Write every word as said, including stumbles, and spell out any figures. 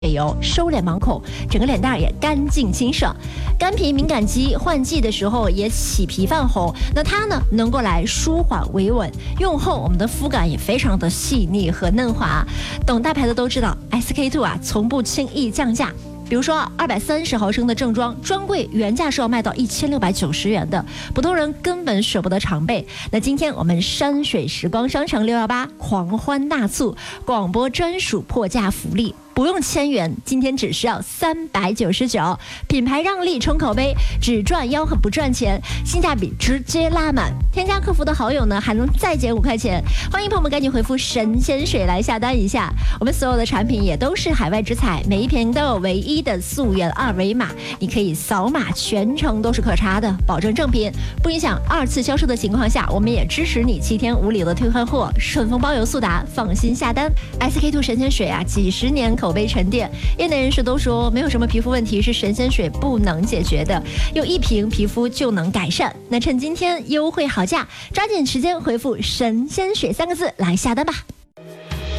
油收敛毛孔，整个脸蛋也干净清爽。干皮敏感肌换季的时候也起皮泛红，那它呢能够来舒缓维稳，用后我们的肤感也非常的细腻和嫩滑。懂大牌的都知道 S K two 啊从不轻易降价。比如说二百三十毫升的正装专柜原价是要卖到一千六百九十元的，普通人根本舍不得常备。那今天我们山水时光商城六一八狂欢大促，广播专属破价福利。不用千元，今天只需要三百九十九，品牌让利冲口碑，只赚吆喝不赚钱，性价比直接拉满。添加客服的好友呢，还能再减五块钱。欢迎朋友们赶紧回复神仙水来下单一下。我们所有的产品也都是海外直采，每一瓶都有唯一的溯源二维码，你可以扫码，全程都是可查的，保证正品，不影响二次销售的情况下，我们也支持你七天无理由的退换货，顺丰包邮速达，放心下单。S K two 神仙水啊，几十年口碑沉淀，业内人士都说没有什么皮肤问题是神仙水不能解决的，用一瓶皮肤就能改善。那趁今天优惠好价，抓紧时间回复神仙水三个字来下单吧。